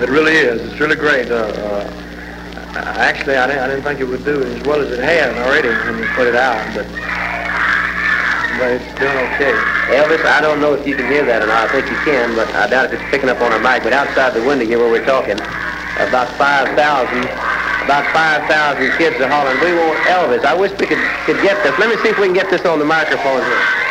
It really is. It's really great. Actually, I didn't think it would do as well as it had already when we put it out, but it's doing okay. Elvis, I don't know if you can hear that or not. I think you can, but I doubt if it's picking up on our mic. But outside the window here where we're talking, about 5,000 kids are hollering, "We want Elvis." I wish we could get this. Let me see if we can get this on the microphone here.